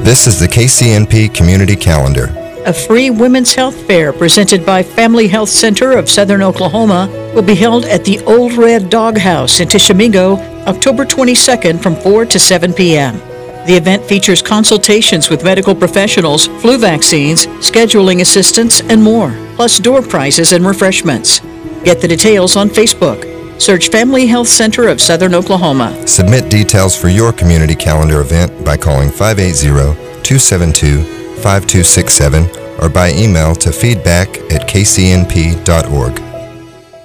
This is the KCNP Community Calendar. A free women's health fair presented by Family Health Center of Southern Oklahoma will be held at the Old Red Dog House in Tishomingo, October 22nd from 4 to 7 p.m. The event features consultations with medical professionals, flu vaccines, scheduling assistance, and more, plus door prizes and refreshments. Get the details on Facebook. Search Family Health Center of Southern Oklahoma. Submit details for your community calendar event by calling 580-272-5267 or by email to feedback@kcnp.org.